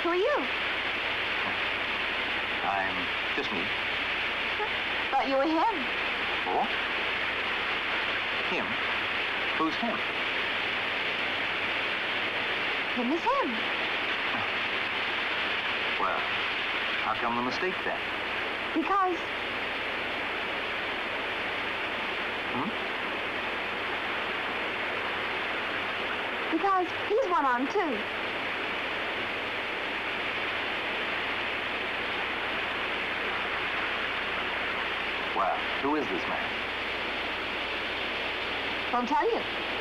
Who are you? I'm just me. Thought you were him. Oh? Him? Who's him? Him is him. Well, how come the mistake then? Because... Because he's one arm, too. Well, who is this man? Won't tell you.